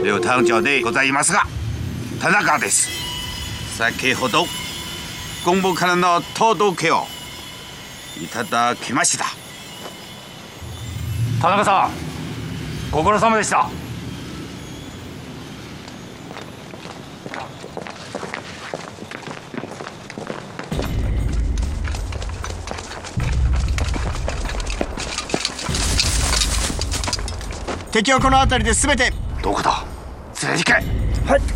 両隊長でございますが、田中です。先ほど本部からの届けをいただきました。 田中さん、ご苦労様でした。 敵をこの辺りで全て。 どこだ、連れてけ。 はい。